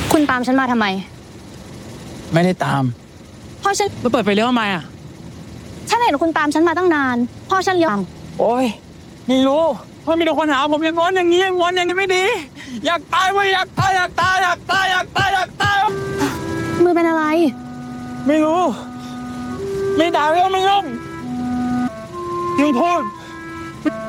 คุณตามฉันมาทำไมไม่ได้ตามพ่อฉันมาเปิดไฟเลี้ยวทำไมอ่ะฉันเห็นคุณตามฉันมาตั้งนานพ่อฉันเลี้ยวโอ้ยไม่รู้เพราะมีแต่คนหาผมอย่างง้อนอย่างนี้อย่างง้อนอย่างนี้ไม่ดีอยากตายเว้ยอยากตายอยากตายอยากตายอยากตายอยากตายมือเป็นอะไรไม่รู้ไม่ด่าก็ไม่ยอมยังพูด